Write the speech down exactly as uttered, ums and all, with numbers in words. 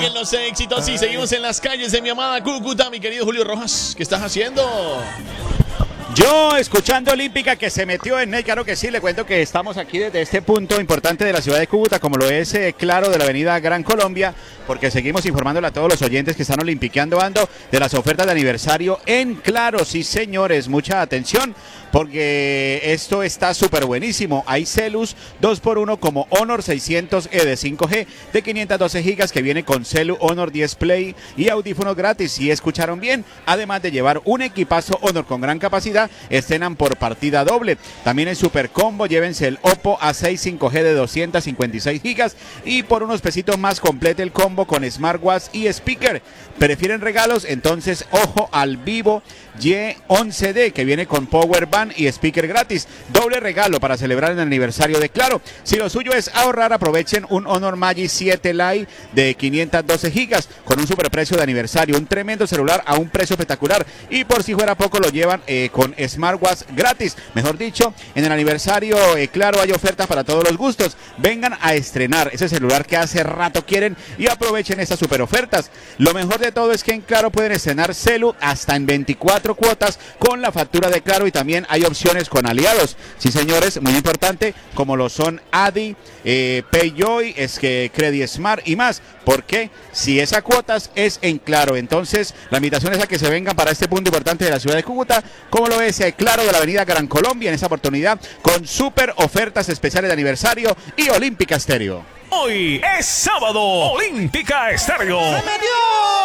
siguen los éxitos y seguimos en las calles de mi amada Cúcuta. Mi querido Julio Rojas, ¿qué estás haciendo? Yo escuchando Olímpica que se metió en él, claro que sí, le cuento que estamos aquí desde este punto importante de la ciudad de Cúcuta, como lo es eh, claro de la avenida Gran Colombia, porque seguimos informándole a todos los oyentes que están olimpiqueando ando de las ofertas de aniversario en Claro. Sí, señores, mucha atención, porque esto está súper buenísimo. Hay celus dos por uno como Honor seiscientos E de cinco G de quinientos doce gigas que viene con celu Honor diez Play y audífonos gratis, si escucharon bien, además de llevar un equipazo Honor con gran capacidad, estrenan por partida doble. También el super combo, llévense el Oppo A seis cinco G de doscientos cincuenta y seis gigas y por unos pesitos más complete el combo con smartwatch y speaker. ¿Prefieren regalos? Entonces ojo al Vivo Y once D que viene con power band y speaker gratis. Doble regalo para celebrar el aniversario de Claro. Si lo suyo es ahorrar, aprovechen un Honor Magic siete Lite de quinientos doce gigas con un superprecio de aniversario, un tremendo celular a un precio espectacular, y por si fuera poco lo llevan eh, con smartwatch gratis. Mejor dicho, en el aniversario eh, Claro hay ofertas para todos los gustos. Vengan a estrenar ese celular que hace rato quieren y aprovechen estas super ofertas. Lo mejor de todo es que en Claro pueden estrenar celu hasta en veinticuatro cuotas con la factura de Claro, y también hay opciones con aliados. Sí, señores, muy importante, como lo son Adi, eh, Payjoy, es que Credit Smart y más. Porque si es a cuotas es en Claro. Entonces la invitación es a que se vengan para este punto importante de la ciudad de Cúcuta, como lo es eh, Claro de la avenida Gran Colombia, en esta oportunidad con súper ofertas especiales de aniversario y Olímpica Estéreo. Hoy es sábado, Olímpica Estéreo. ¡Se metió!